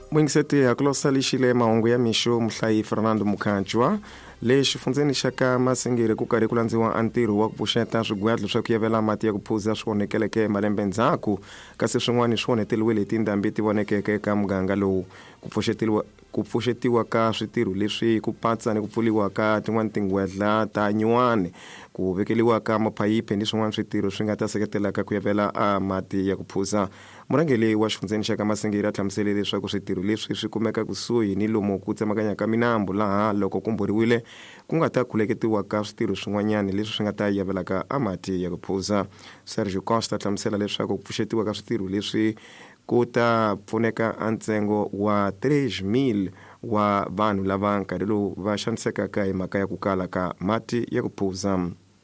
Mwingiseti akulosa lixile mahungu ya mixo muhlayi Fernando Mukanjwa le xifundzeni xa ka Masingiri ku karhi ku landziwa antirho wa ku pfuxeta swigwedlo swa ku yavela mati ya ku phuza swi vonekeleke malembe ndzhaku kasi swin'wana swi onheteliwile hi tindhambi ti vonekeke eka muganga lowu ku pfuxetiwa ka switirho leswi ku patsa ni ku pfuliwa ka tin'wana tingwedla ta nyuwane ku vekeliwa ka maphayiphi ni swin'wana switirho swi nga ta seketelaka ku yavela mati ya ku phuza. Murhangeli wa xifundzeni xa ka Masingiri a hlamusele leswaku switirho leswi swi kumeka kusuhi ni lomu ku tsemakanya ka minambu laha loko ku mboriwile ku nga ta khuleketiwa ka switirho swin'wanyana leswi swi nga ta yavelaka mati ya ku phuza. Sergio Costa a hlamusela leswaku ku pfuxetiwa ka switirho leswi ku ta pfuneka ntsengo wa 3,000 wa vanhu lava nkarhi lowu va xanisekaka hi mhaka ya ku kala ka mati ya ku phuza.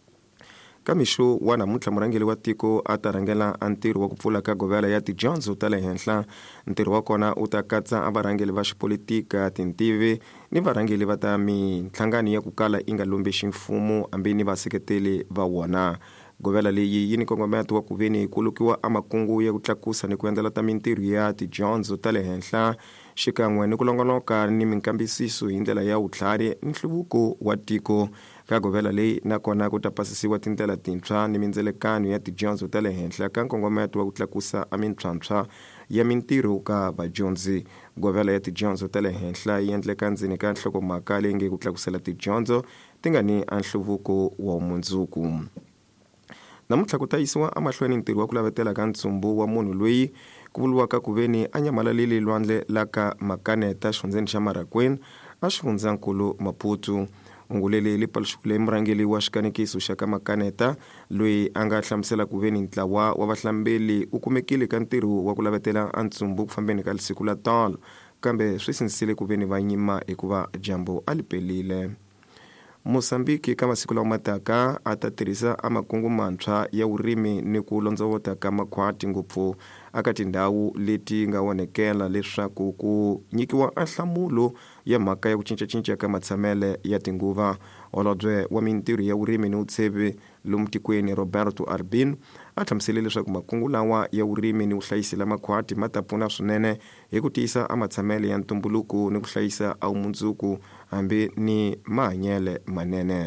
Ka mixo wa namuntlha murhangeli wa tiko a ta rhangela ntirho wa ku pfula ka govela ya tidyondzo ta le henhla. Ntirho wa kona u ta katsa varhangeli va xipolitika, tintivi ni varhangeli va ta minhlangano ya ku kala yi nga lombexi mfumo hambi ni vaseketeli va wona. Govela leyi yi ni kongometo wa ku veni ku lukiwa makungu ya ku tlakusa ni ku endlela ta mintirho ya tidyondzo ta le henhla xikan'we ni ku longoloka ni minkambisiso hi ndlela ya vutlhari ni nhluvuko wa tiko. Ka govela leyi nakona ku ta pasisiwa tindlela tintshwa ni mindzelekano ya tidyondzo ta le henhla ka nkongometo wa ku tlakusa mintlhantlha ya mintirho ka vadyondzi. Govela ya tidyondzo ta le henhla yi endleka ndzeni ka nhlokomhaka leyi nge ku tlakusela tidyondzo ti nga ni nhluvuko wa mundzuku. Namuntlha ku ta yisiwa mahlweni ntirho wa ku lavetela ka ntsumbu wa munhu loyi ku vuriwaka ku veni a nyamalalile lwandle la ka Makaneta xifundzeni xa Marakweni a xifundzankulu Maputo. Unguleleli paluxukule murhangeli wa xikanekiso xa ka Makaneta loyi a nga hlamusela ku veni ntlawa wa vahlambeli u kumekile ka ntirho wa ku lavetela ntsumbu ku fambeni ka siku la tolo kambe swi sindzisile ku veni va nyima hikuva dyambu a li pelile. Mosambiki ka masiku lawa mataka a ta tirhisa makungu mantshwa ya vurimi ni ku londzovota ka makhwati ngopfu aka tindhawu leti nga onhekela leswaku ku nyikiwa nhlamulo ya mhaka ya ku cincacinca ka matshamele ya tinguva. Holobye wa mintirho ya vurimi ni vutshevi lomu tikweni Roberto Arbin a hlamusele leswaku makungu lawa ya vurimi ni vuhlayisi la makhwati ma ta pfuna swinene hi ku tiyisa matshamele ya ntumbuluko ni ku hlayisa vumundzuku hambi ni mahanyele manene.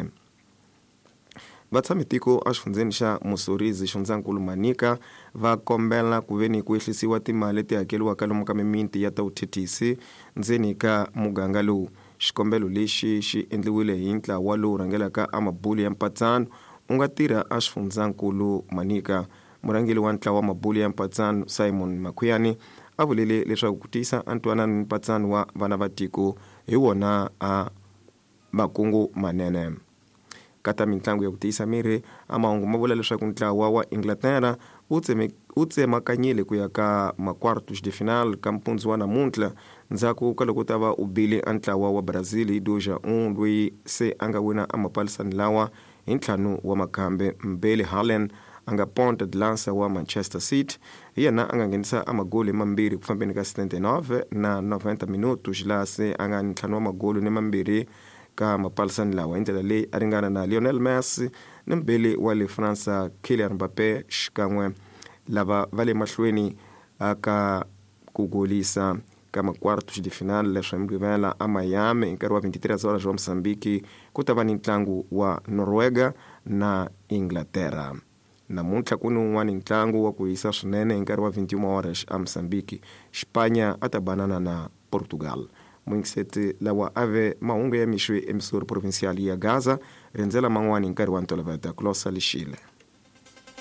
Vatshami-tiko a xifundzeni xa Musorizi xifundzankulu Manika va kombela ku veni ku ehlisiwa timali leti hakeliwaka lomu ka mimiti ya tawuthethisi ndzeni ka muganga lowu. Xikombelo lexi xi endliwile hi ntlawa lowu rhangelaka mabulu ya mpatsano u nga tirha a xifundzankulu Manika. Murhangeli wa ntlawa wa mabulu ya mpatsano Simon Makhuyani a vulele leswaku ku tiyisa ntwanano ni mpatsano wa vana va tiko hi wona makungu manene. Kata mitlangu ya ku tiyisa miri mahungu ma vula leswaku ntlawa wa Inglaterra u tsemakanyile ku ya ka makwartos de final ka mpundzu wa namuntlha ndzhaku ka loko ta va u bile ntlawa wa Brazil hi 2-1 loyi se a nga wina mapalisani lawa hi ntlhanu wa makambe. Mbele Haaland a nga ponta de lancer wa Manchester City hi yena a nga nghenisa magoli mambirhi ku fambeni ka 79 na 90 minutos laha se a nga ntlhanu wa magoli ni mambirhi ka mapalisani lawa hi ndlela leyi a ringana na Lionel Messi ni mbele wa le France Kylian Mbappé xikan'we lava va le mahlweni aka ku golisa ka makwartos de final leswi mugqivela Miami hi nkarhi wa 23 horas wa Mozambique ku ta va ni ntlangu wa Norwega na Inglaterra. Namuntlha ku ni un'wana ntlangu wa ku hisa swinene hi nkarhi wa 21 horas Mozambique. Xipanya a ta banana na Portugal. Mwingiseti lawa ave mahungu ya mixo emisori provincial ya Gaza rendzela man'wana hi nkarhi wa ntoloveta kulosa lixile.